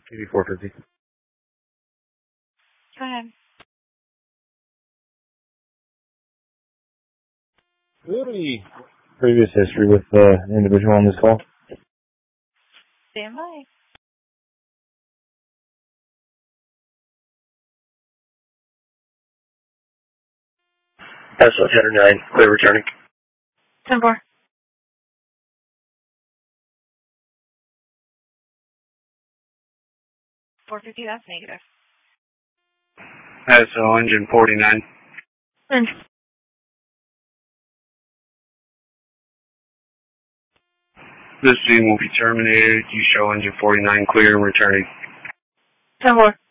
8450. Go ahead. Do you have any previous history with the individual on this call? Stand by. SO 1009, clear returning. 10-4. $450, that's negative. SO engine 49. This scene will be terminated. You show engine 49 clear and returning. 10-4.